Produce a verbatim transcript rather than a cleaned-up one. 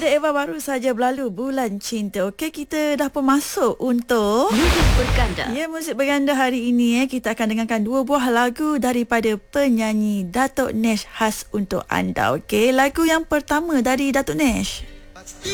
Ada Eva baru saja berlalu bulan cinta. Okey, kita dah pun masuk untuk Muzik Berganda. Ya, muzik berganda hari ini eh, kita akan dengarkan dua buah lagu daripada penyanyi Datuk Nesh khas untuk anda. Okey, lagu yang pertama dari Datuk Nesh.